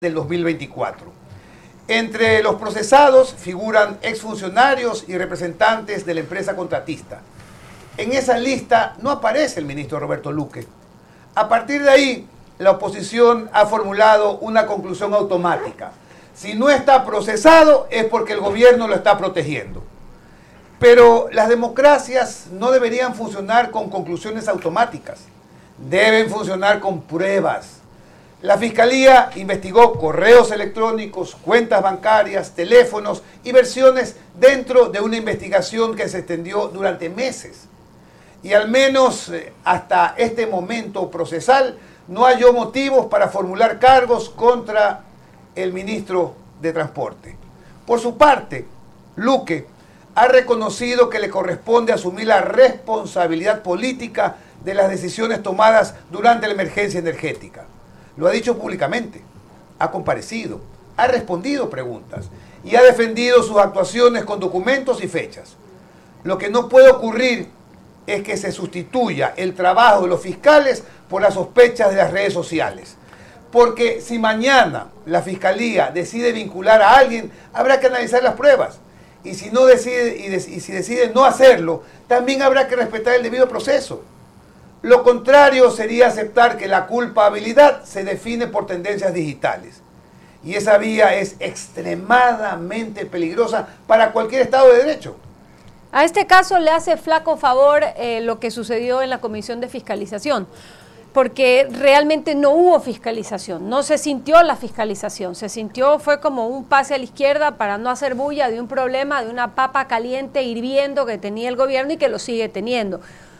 del 2024. Entre los procesados figuran exfuncionarios y representantes de la empresa contratista. En esa lista no aparece el ministro Roberto Luque. A partir de ahí, la oposición ha formulado una conclusión automática. Si no está procesado es porque el gobierno lo está protegiendo. Pero las democracias no deberían funcionar con conclusiones automáticas. Deben funcionar con pruebas. La Fiscalía investigó correos electrónicos, cuentas bancarias, teléfonos y versiones dentro de una investigación que se extendió durante meses. Y al menos hasta este momento procesal no halló motivos para formular cargos contra el ministro de Transporte. Por su parte, Luque ha reconocido que le corresponde asumir la responsabilidad política de las decisiones tomadas durante la emergencia energética. Lo ha dicho públicamente, ha comparecido, ha respondido preguntas y ha defendido sus actuaciones con documentos y fechas. Lo que no puede ocurrir es que se sustituya el trabajo de los fiscales por las sospechas de las redes sociales. Porque si mañana la Fiscalía decide vincular a alguien, habrá que analizar las pruebas. Y si no decide, y si decide no hacerlo, también habrá que respetar el debido proceso. Lo contrario sería aceptar que la culpabilidad se define por tendencias digitales. Y esa vía es extremadamente peligrosa para cualquier Estado de Derecho. A este caso le hace flaco favor lo que sucedió en la Comisión de Fiscalización, porque realmente no hubo fiscalización, no se sintió la fiscalización, fue como un pase a la izquierda para no hacer bulla de un problema, de una papa caliente hirviendo que tenía el gobierno y que lo sigue teniendo.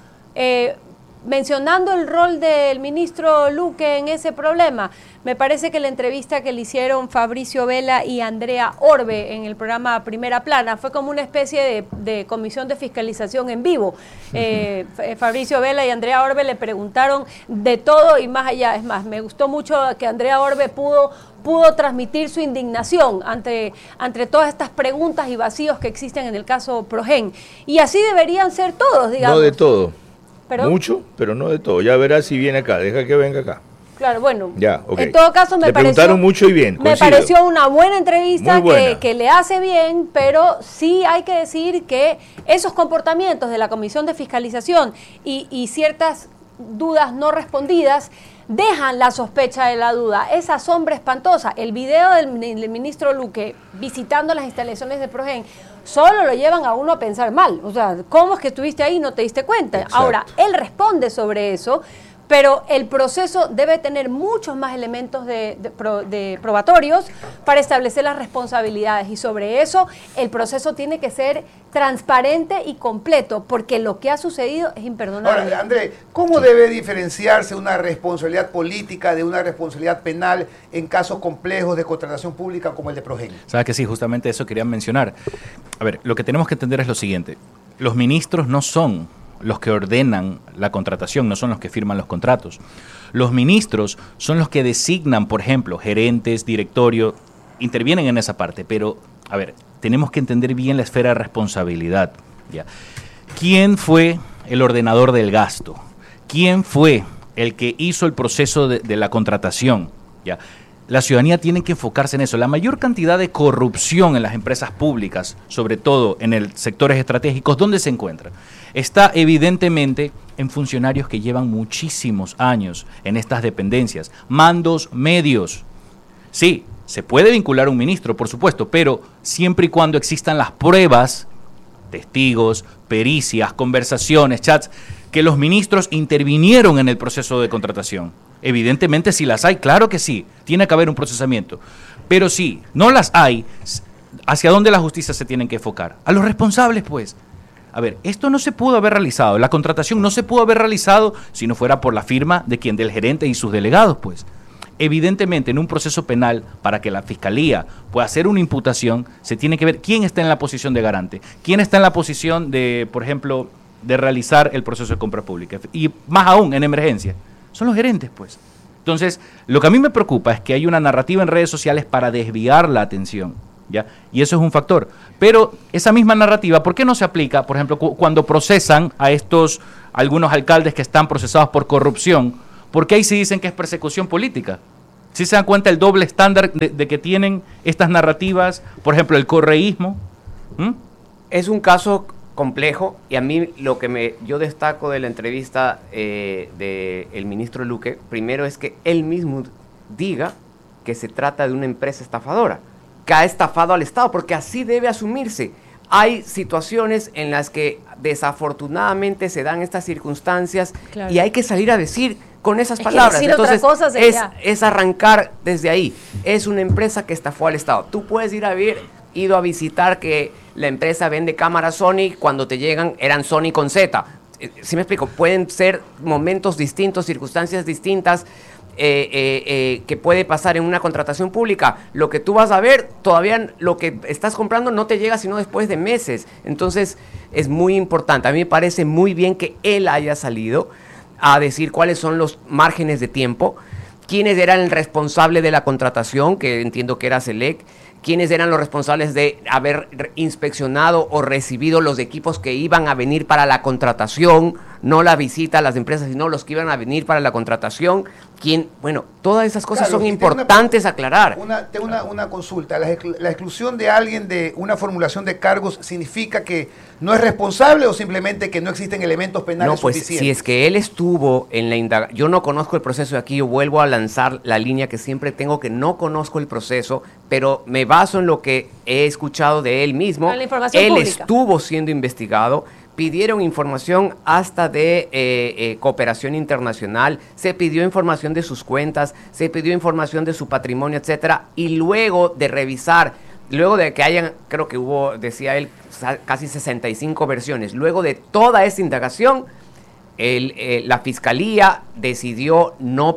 Mencionando el rol del ministro Luque en ese problema, me parece que la entrevista que le hicieron Fabricio Vela y Andrea Orbe en el programa Primera Plana fue como una especie de comisión de fiscalización en vivo. Fabricio Vela y Andrea Orbe le preguntaron de todo y más allá. Es más, me gustó mucho que Andrea Orbe pudo transmitir su indignación ante todas estas preguntas y vacíos que existen en el caso Progen. Y así deberían ser todos, digamos. No de todo. ¿Perdón? Mucho, pero no de todo. Ya verás si viene acá. Deja que venga acá. Claro, bueno. Ya, okay. En todo caso Le preguntaron mucho y bien. Me pareció una buena entrevista buena. Que le hace bien, pero sí hay que decir que esos comportamientos de la Comisión de Fiscalización y ciertas dudas no respondidas dejan la sospecha de la duda, esa sombra espantosa. El video del ministro Luque visitando las instalaciones de Progen solo lo llevan a uno a pensar mal. O sea, ¿cómo es que estuviste ahí y no te diste cuenta? Exacto. Ahora, él responde sobre eso, pero el proceso debe tener muchos más elementos de probatorios para establecer las responsabilidades, y sobre eso el proceso tiene que ser transparente y completo, porque lo que ha sucedido es imperdonable. Ahora, André, ¿cómo debe diferenciarse una responsabilidad política de una responsabilidad penal en casos complejos de contratación pública como el de Progen? Sabes que sí, justamente eso quería mencionar. A ver, lo que tenemos que entender es lo siguiente: los ministros no son los que ordenan la contratación, no son los que firman los contratos. Los ministros son los que designan, por ejemplo, gerentes, directorio, intervienen en esa parte, pero, a ver, tenemos que entender bien la esfera de responsabilidad, ¿ya? ¿Quién fue el ordenador del gasto? ¿Quién fue el que hizo el proceso de la contratación? ¿Ya? La ciudadanía tiene que enfocarse en eso. La mayor cantidad de corrupción en las empresas públicas, sobre todo en el sectores estratégicos, ¿dónde se encuentra? Está evidentemente en funcionarios que llevan muchísimos años en estas dependencias, mandos medios. Sí, se puede vincular a un ministro, por supuesto, pero siempre y cuando existan las pruebas, testigos, pericias, conversaciones, chats, que los ministros intervinieron en el proceso de contratación. Evidentemente si las hay, claro que sí, tiene que haber un procesamiento, pero si no las hay, ¿hacia dónde la justicia se tiene que enfocar? A los responsables, pues. A ver, esto no se pudo haber realizado, la contratación no se pudo haber realizado si no fuera por la firma del gerente y sus delegados, pues. Evidentemente, en un proceso penal, para que la Fiscalía pueda hacer una imputación, se tiene que ver quién está en la posición de garante, quién está en la posición de, por ejemplo, de realizar el proceso de compra pública. Y más aún, en emergencia, son los gerentes, pues. Entonces, lo que a mí me preocupa es que hay una narrativa en redes sociales para desviar la atención, ¿ya? Y eso es un factor. Pero esa misma narrativa, ¿por qué no se aplica, por ejemplo, cuando procesan a algunos alcaldes que están procesados por corrupción? Porque ahí sí dicen que es persecución política. ¿Sí se dan cuenta el doble estándar de que tienen estas narrativas? Por ejemplo, el correísmo. Es un caso complejo, y a mí lo que yo destaco de la entrevista del ministro Luque, primero es que él mismo diga que se trata de una empresa estafadora, que ha estafado al Estado, porque así debe asumirse. Hay situaciones en las que desafortunadamente se dan estas circunstancias, claro, y hay que salir a decir con esas palabras. Entonces, es arrancar desde ahí. Es una empresa que estafó al Estado. Tú puedes haber ido a visitar que la empresa vende cámaras Sony, cuando te llegan eran Sony con Z. ¿Sí me explico? Pueden ser momentos distintos, circunstancias distintas, que puede pasar en una contratación pública. Lo que tú vas a ver, todavía lo que estás comprando no te llega sino después de meses. Entonces es muy importante. A mí me parece muy bien que él haya salido a decir cuáles son los márgenes de tiempo, quiénes eran el responsable de la contratación, que entiendo que era Selec, quiénes eran los responsables de haber inspeccionado o recibido los equipos que iban a venir para la contratación, no la visita a las empresas, sino los que iban a venir para la contratación. Bueno, todas esas cosas son importantes aclarar. Tengo una consulta. La exclusión de alguien de una formulación de cargos significa que no es responsable, o simplemente que no existen elementos penales suficientes. Si es que él estuvo en la indagación, yo no conozco el proceso de aquí, yo vuelvo a lanzar la línea que siempre tengo, que no conozco el proceso, pero me baso en lo que he escuchado de él mismo. La información él pública. Estuvo siendo investigado. Pidieron información hasta de cooperación internacional, se pidió información de sus cuentas, se pidió información de su patrimonio, etcétera, y luego de revisar, luego de que hayan, creo que hubo, decía él, casi 65 versiones, luego de toda esa indagación, la Fiscalía decidió no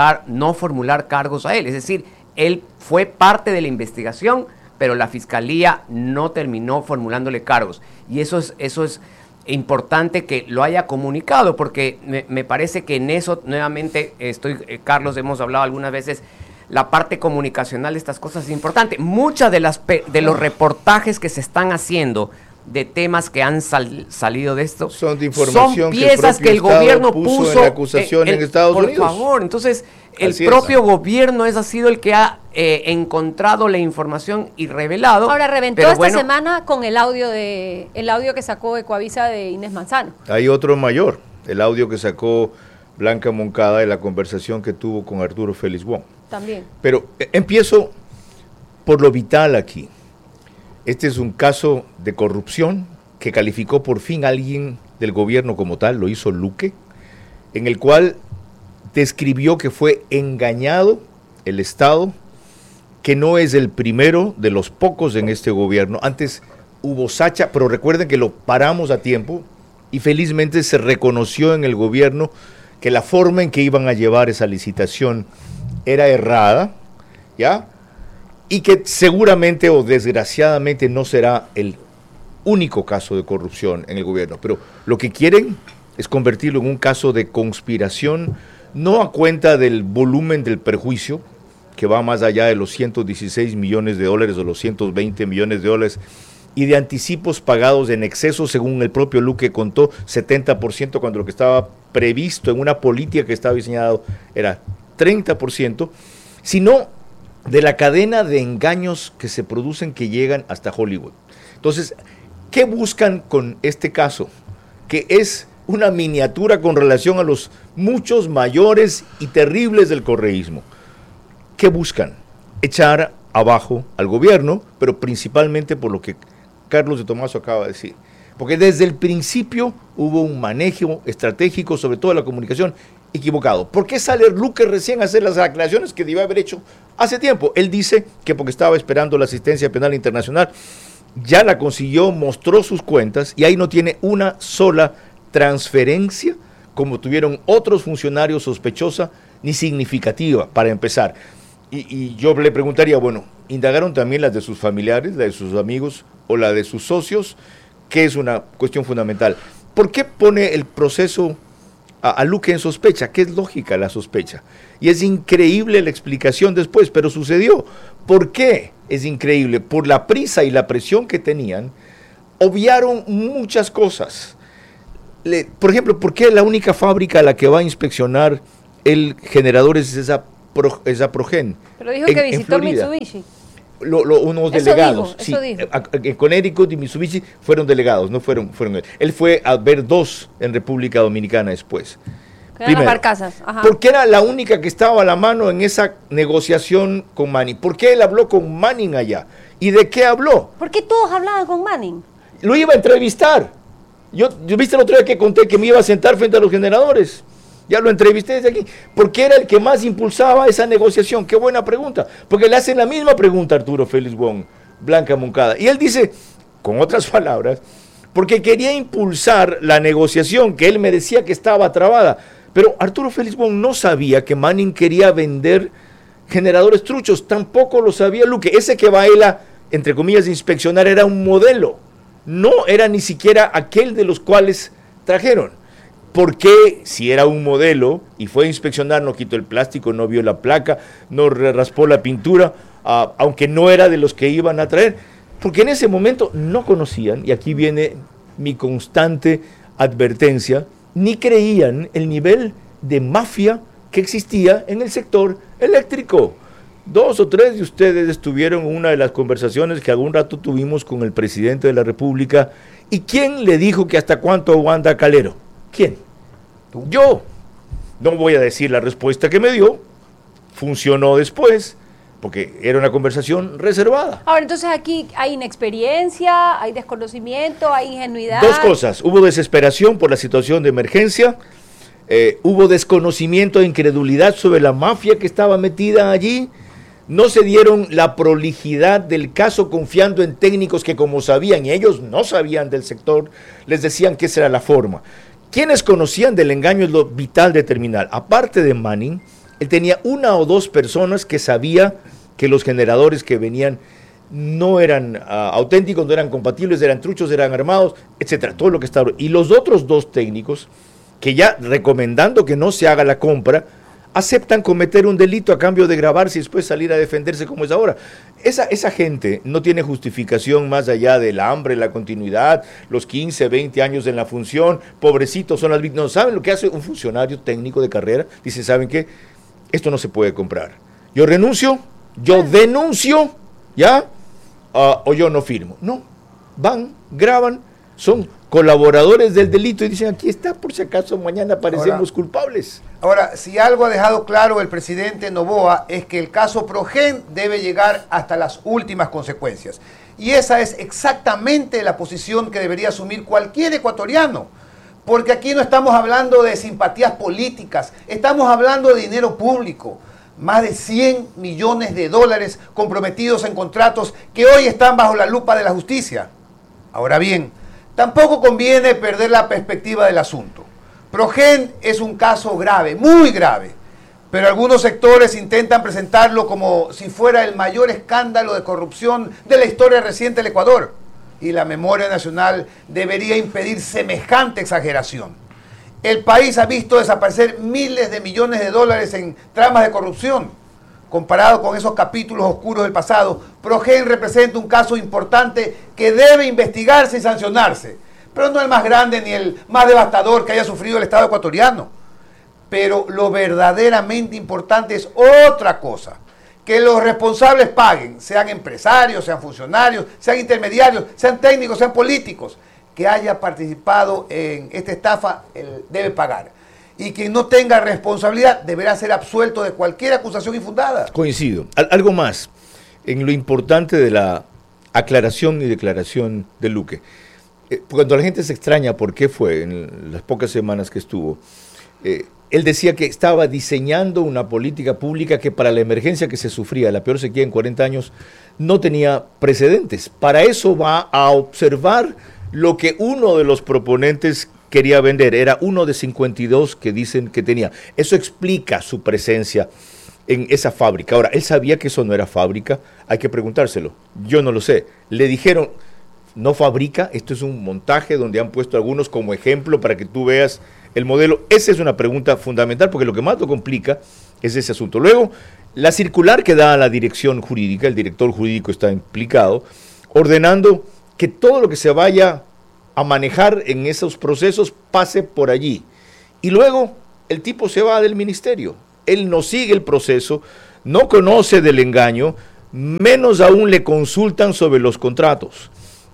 formular cargos a él, es decir, él fue parte de la investigación, pero la Fiscalía no terminó formulándole cargos, y eso es importante que lo haya comunicado, porque me parece que en eso, nuevamente, Carlos, hemos hablado algunas veces, la parte comunicacional de estas cosas es importante. Muchas de los reportajes que se están haciendo de temas que han salido de esto son de información, son piezas que el gobierno puso en la acusación en Estados Unidos. Por favor, entonces el propio gobierno ha sido el que ha encontrado la información y revelado. Ahora reventó esta semana con el audio que sacó Ecoavisa de Inés Manzano. Hay otro mayor, el audio que sacó Blanca Moncada de la conversación que tuvo con Arturo Félix Wong. También. Pero empiezo por lo vital aquí. Este es un caso de corrupción que calificó por fin alguien del gobierno como tal, lo hizo Luque, en el cual describió que fue engañado el Estado, que no es el primero de los pocos en este gobierno. Antes hubo Sacha, pero recuerden que lo paramos a tiempo y felizmente se reconoció en el gobierno que la forma en que iban a llevar esa licitación era errada, ¿ya? Y que seguramente o desgraciadamente no será el único caso de corrupción en el gobierno, pero lo que quieren es convertirlo en un caso de conspiración, no a cuenta del volumen del perjuicio, que va más allá de los 116 millones de dólares o los 120 millones de dólares, y de anticipos pagados en exceso, según el propio Luque contó, 70%, cuando lo que estaba previsto en una política que estaba diseñada era 30%, sino de la cadena de engaños que se producen que llegan hasta Hollywood. Entonces, ¿qué buscan con este caso? Que es una miniatura con relación a los muchos mayores y terribles del correísmo. ¿Qué buscan? Echar abajo al gobierno, pero principalmente por lo que Carlos de Tomaso acaba de decir. Porque desde el principio hubo un manejo estratégico, sobre todo la comunicación, equivocado. ¿Por qué sale Luque recién a hacer las aclaraciones que debía haber hecho hace tiempo? Él dice que porque estaba esperando la asistencia penal internacional, ya la consiguió, mostró sus cuentas y ahí no tiene una sola transferencia, como tuvieron otros funcionarios, sospechosa ni significativa, para empezar. Y yo le preguntaría, bueno, ¿indagaron también las de sus familiares, la de sus amigos o la de sus socios? Que es una cuestión fundamental. ¿Por qué pone el proceso a Luque en sospecha? Que es lógica la sospecha. Y es increíble la explicación después, pero sucedió. ¿Por qué es increíble? Por la prisa y la presión que tenían, obviaron muchas cosas. Por ejemplo, ¿por qué la única fábrica a la que va a inspeccionar el generador es esa Progen. Pero dijo que visitó Florida. Mitsubishi. Unos Eso delegados. dijo, eso dijo. En Connecticut y Mitsubishi fueron delegados, no fueron él. Él fue a ver 2 en República Dominicana después. Que eran las barcazas. Ajá. Porque era la única que estaba a la mano en esa negociación con Manning. ¿Por qué él habló con Manning allá? ¿Y de qué habló? ¿Por qué todos hablaban con Manning? Lo iba a entrevistar. Yo viste el otro día que conté que me iba a sentar frente a los generadores. Ya lo entrevisté desde aquí. Porque era el que más impulsaba esa negociación. Qué buena pregunta. Porque le hacen la misma pregunta a Arturo Félix Wong, Blanca Moncada. Y él dice, con otras palabras, porque quería impulsar la negociación, que él me decía que estaba trabada. Pero Arturo Félix Wong no sabía que Manning quería vender generadores truchos. Tampoco lo sabía Luque. Ese que va él a, entre comillas, inspeccionar era un modelo. No era ni siquiera aquel de los cuales trajeron. ¿Por qué si era un modelo y fue a inspeccionar, no quitó el plástico, no vio la placa, no raspó la pintura, aunque no era de los que iban a traer? Porque en ese momento no conocían, y aquí viene mi constante advertencia, ni creían el nivel de mafia que existía en el sector eléctrico. 2 o 3 de ustedes estuvieron en una de las conversaciones que algún rato tuvimos con el presidente de la República. ¿Y quién le dijo que hasta cuánto aguanta Calero? ¿Quién? ¿Tú? Yo. No voy a decir la respuesta que me dio. Funcionó después, porque era una conversación reservada. Ahora, entonces aquí hay inexperiencia, hay desconocimiento, hay ingenuidad. 2 cosas. Hubo desesperación por la situación de emergencia. Hubo desconocimiento e incredulidad sobre la mafia que estaba metida allí. No se dieron la prolijidad del caso confiando en técnicos que, como sabían, y ellos no sabían del sector, les decían que esa era la forma. Quienes conocían del engaño es lo vital determinal. Aparte de Manning, él tenía 1 o 2 personas que sabía que los generadores que venían no eran auténticos, no eran compatibles, eran truchos, eran armados, etcétera, todo lo que estaba. Y los otros 2 técnicos, que ya recomendando que no se haga la compra, aceptan cometer un delito a cambio de grabarse y después salir a defenderse como es ahora. Esa gente no tiene justificación más allá del hambre, la continuidad, los 15, 20 años en la función, pobrecitos son las víctimas. ¿No saben lo que hace un funcionario técnico de carrera? Dice, ¿saben qué? Esto no se puede comprar. Yo renuncio, yo denuncio, ¿ya? O yo no firmo. No, van, graban, son colaboradores del delito y dicen, aquí está, por si acaso mañana parecemos culpables. Ahora, si algo ha dejado claro el presidente Noboa es que el caso Progen debe llegar hasta las últimas consecuencias. Y esa es exactamente la posición que debería asumir cualquier ecuatoriano. Porque aquí no estamos hablando de simpatías políticas, estamos hablando de dinero público. Más de 100 millones de dólares comprometidos en contratos que hoy están bajo la lupa de la justicia. Ahora bien, tampoco conviene perder la perspectiva del asunto. Progen es un caso grave, muy grave, pero algunos sectores intentan presentarlo como si fuera el mayor escándalo de corrupción de la historia reciente del Ecuador. Y la memoria nacional debería impedir semejante exageración. El país ha visto desaparecer miles de millones de dólares en tramas de corrupción. Comparado con esos capítulos oscuros del pasado, Progen representa un caso importante que debe investigarse y sancionarse, pero no el más grande ni el más devastador que haya sufrido el Estado ecuatoriano. Pero lo verdaderamente importante es otra cosa, que los responsables paguen, sean empresarios, sean funcionarios, sean intermediarios, sean técnicos, sean políticos. Que haya participado en esta estafa debe pagar. Y quien no tenga responsabilidad deberá ser absuelto de cualquier acusación infundada. Coincido. Algo más en lo importante de la aclaración y declaración de Luque. Cuando la gente se extraña por qué fue en las pocas semanas que estuvo, él decía que estaba diseñando una política pública que para la emergencia que se sufría, la peor sequía en 40 años, no tenía precedentes. Para eso va a observar lo que uno de los proponentes quería vender. Era uno de 52 que dicen que tenía. Eso explica su presencia en esa fábrica. Ahora, él sabía que eso no era fábrica, hay que preguntárselo. Yo no lo sé. Le dijeron, no fabrica, esto es un montaje donde han puesto algunos como ejemplo para que tú veas el modelo. Esa es una pregunta fundamental porque lo que más lo complica es ese asunto. Luego, la circular que da a la dirección jurídica, el director jurídico está implicado, ordenando que todo lo que se vaya a manejar en esos procesos pase por allí. Y luego el tipo se va del ministerio. él no sigue el proceso, no conoce del engaño, menos aún le consultan sobre los contratos.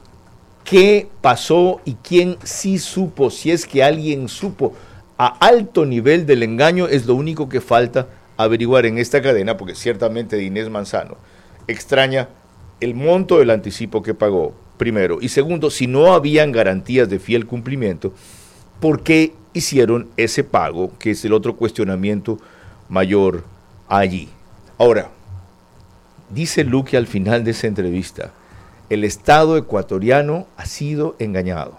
¿Qué pasó y quién sí supo? Si es que alguien supo a alto nivel del engaño, es lo único que falta averiguar en esta cadena, porque ciertamente Inés Manzano extraña el monto del anticipo que pagó, primero, y segundo, si no habían garantías de fiel cumplimiento, ¿por qué hicieron ese pago? Que es el otro cuestionamiento mayor allí. Ahora, dice Luque al final de esa entrevista, el Estado ecuatoriano ha sido engañado.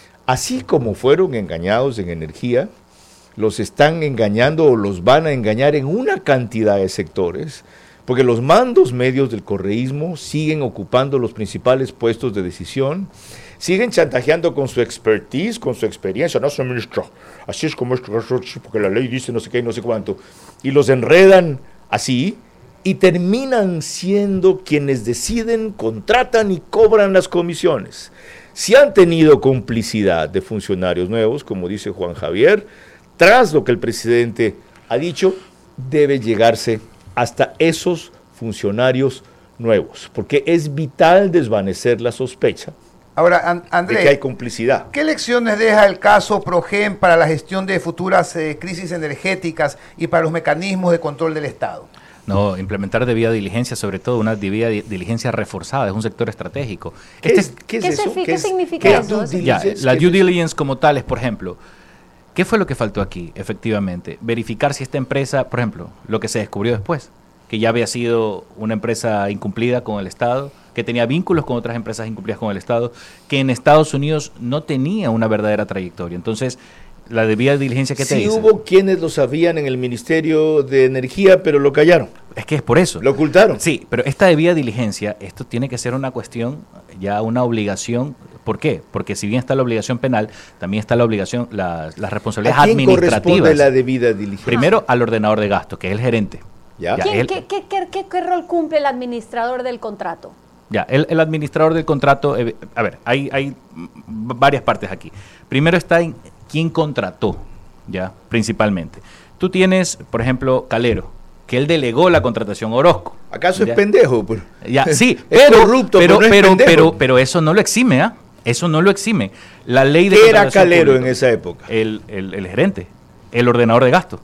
Así como fueron engañados en energía, los están engañando o los van a engañar en una cantidad de sectores, porque los mandos medios del correísmo siguen ocupando los principales puestos de decisión, siguen chantajeando con su expertise, con su experiencia. No, señor ministro, así es como es, porque la ley dice no sé qué y no sé cuánto, y los enredan así, y terminan siendo quienes deciden, contratan y cobran las comisiones. Si han tenido complicidad de funcionarios nuevos, como dice Juan Javier, tras lo que el presidente ha dicho, debe llegarse hasta esos funcionarios nuevos, porque es vital desvanecer la sospecha. Ahora, Andrés, de que hay complicidad. ¿Qué lecciones deja el caso Progen para la gestión de futuras crisis energéticas y para los mecanismos de control del Estado? No, implementar debida diligencia, sobre todo una debida diligencia reforzada, es un sector estratégico. ¿Qué significa eso? Ya, la due diligence como tal es, por ejemplo, ¿qué fue lo que faltó aquí, efectivamente? Verificar si esta empresa, por ejemplo, lo que se descubrió después, que ya había sido una empresa incumplida con el Estado, que tenía vínculos con otras empresas incumplidas con el Estado, que en Estados Unidos no tenía una verdadera trayectoria. Entonces, la debida diligencia que te dice. Sí hubo quienes lo sabían en el Ministerio de Energía, pero lo callaron. Es que es por eso. Lo ocultaron. Sí, pero esta debida diligencia, esto tiene que ser una cuestión, ya una obligación. ¿Por qué? Porque si bien está la obligación penal, también está la obligación, las responsabilidades administrativas. ¿A quién corresponde la debida diligencia? Primero, al ordenador de gastos, que es el gerente. ¿Ya? ¿Qué rol cumple el administrador del contrato? Ya, el administrador del contrato, a ver, hay varias partes aquí. Primero está en quién contrató, ya, principalmente. Tú tienes, por ejemplo, Calero, que él delegó la contratación a Orozco. ¿Acaso ¿ya? Es pendejo? Pero, ya, sí, es corrupto, pero eso no lo exime, ¿ah? Eso no lo exime. La ley de ¿Qué era Calero pública, en esa época? El gerente, el ordenador de gastos.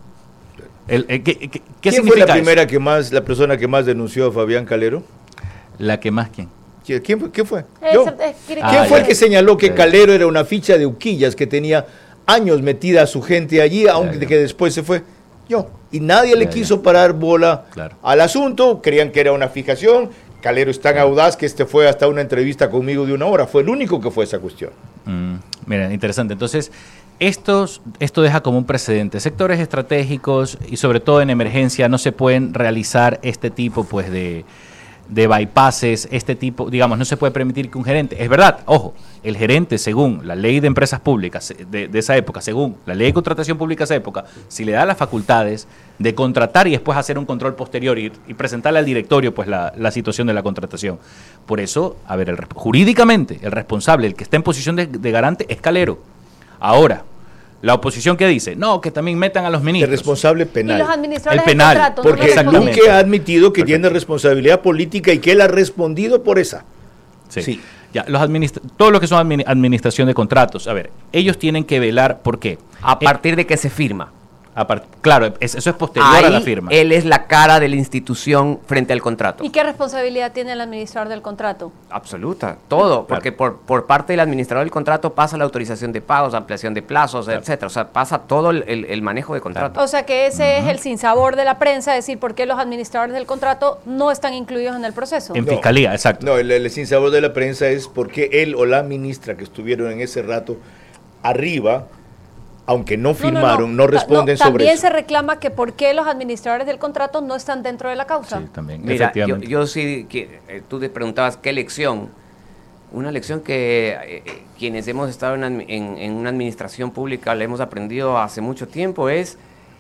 ¿Qué ¿Quién fue la persona que más denunció a Fabián Calero? ¿La que más quién? ¿Qué fue? Yo. ¿Quién fue el que señaló que Calero era una ficha de Uquillas que tenía años metida a su gente allí, aunque que después se fue? Yo. Y nadie le quiso parar bola al asunto, creían que era una fijación. Calero es tan audaz que fue hasta una entrevista conmigo de 1 hora, fue el único que fue esa cuestión. Mira, interesante. Entonces, esto deja como un precedente. Sectores estratégicos y sobre todo en emergencia no se pueden realizar este tipo pues de bypasses, este tipo, digamos, no se puede permitir que un gerente, es verdad, ojo, el gerente según la ley de empresas públicas de esa época, según la ley de contratación pública de esa época, si le da las facultades de contratar y después hacer un control posterior y presentarle al directorio pues la situación de la contratación. Por eso, a ver, jurídicamente, el responsable, el que está en posición de garante es Calero. Ahora, la oposición que dice, no, que también metan a los ministros. El responsable penal. Y los administradores el penal, del contrato, porque no Luque ha admitido que tiene responsabilidad política y que él ha respondido por esa. Sí. Ya, todos los que son administración de contratos, a ver, ellos tienen que velar, ¿por qué? A partir de que se firma. Claro, eso es posterior Ahí a la firma. Él es la cara de la institución frente al contrato. ¿Y qué responsabilidad tiene el administrador del contrato? Absoluta, todo, porque por parte del administrador del contrato pasa la autorización de pagos, ampliación de plazos, etcétera. O sea, pasa todo el manejo de contrato. O sea que ese es el sinsabor de la prensa, decir por qué los administradores del contrato no están incluidos en el proceso. En fiscalía, exacto. No, el sinsabor de la prensa es porque él o la ministra que estuvieron en ese rato arriba, aunque no firmaron, no responden sobre eso. También se reclama que por qué los administradores del contrato no están dentro de la causa. Sí, también, mira, yo sí, tú te preguntabas qué lección. Una lección que quienes hemos estado en una administración pública le hemos aprendido hace mucho tiempo es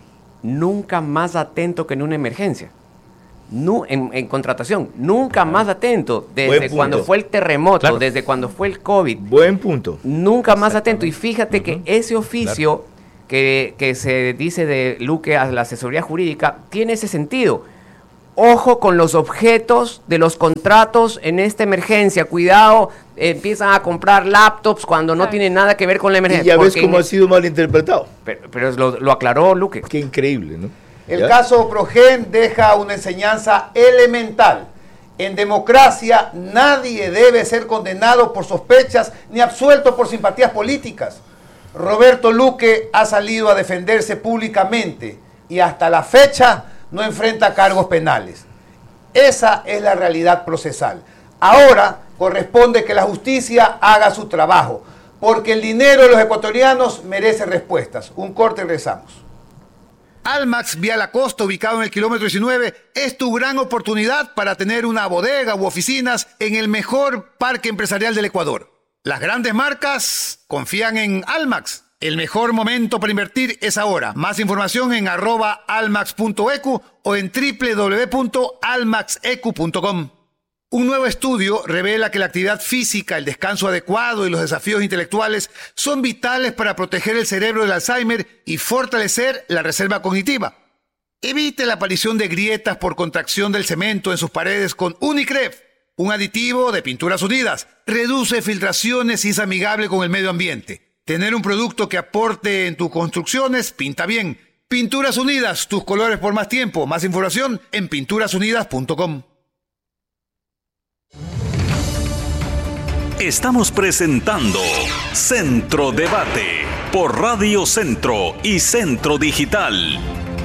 nunca más atento que en una emergencia. En contratación, nunca más atento, desde cuando fue el terremoto, desde cuando fue el COVID. Buen punto. Nunca más atento. Y fíjate que ese oficio que se dice de Luque a la asesoría jurídica tiene ese sentido. Ojo con los objetos de los contratos en esta emergencia. Cuidado, empiezan a comprar laptops cuando no tienen nada que ver con la emergencia. Y ya ves cómo ha sido mal interpretado. Pero lo aclaró Luque. Qué increíble, ¿no? El ¿Ya? caso Progen deja una enseñanza elemental. En democracia nadie debe ser condenado por sospechas ni absuelto por simpatías políticas. Roberto Luque ha salido a defenderse públicamente y hasta la fecha no enfrenta cargos penales. Esa es la realidad procesal. Ahora corresponde que la justicia haga su trabajo, porque el dinero de los ecuatorianos merece respuestas. Un corte y regresamos. Almax Vía La Costa, ubicado en el kilómetro 19, es tu gran oportunidad para tener una bodega u oficinas en el mejor parque empresarial del Ecuador. Las grandes marcas confían en Almax. El mejor momento para invertir es ahora. Más información en @almax.ecu o en www.almaxecu.com. Un nuevo estudio revela que la actividad física, el descanso adecuado y los desafíos intelectuales son vitales para proteger el cerebro del Alzheimer y fortalecer la reserva cognitiva. Evite la aparición de grietas por contracción del cemento en sus paredes con Unicref, un aditivo de Pinturas Unidas. Reduce filtraciones y es amigable con el medio ambiente. Tener un producto que aporte en tus construcciones pinta bien. Pinturas Unidas, tus colores por más tiempo. Más información en pinturasunidas.com. Estamos presentando Centro Debate por Radio Centro y Centro Digital.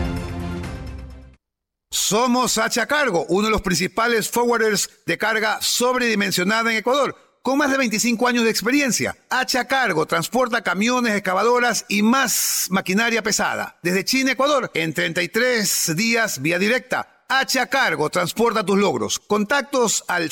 Somos Achacargo, uno de los principales forwarders de carga sobredimensionada en Ecuador, con más de 25 años de experiencia. Achacargo transporta camiones, excavadoras y más maquinaria pesada. Desde China a Ecuador, en 33 días vía directa. Achacargo transporta tus logros. Contactos al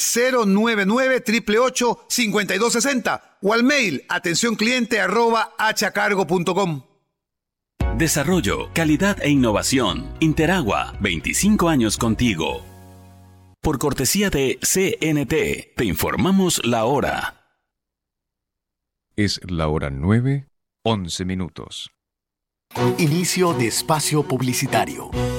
099-888-5260 o al mail atencioncliente@achacargo.com. Desarrollo, calidad e innovación. Interagua, 25 años contigo. Por cortesía de CNT, te informamos la hora. Es la hora 9:11 minutos. Inicio de espacio publicitario.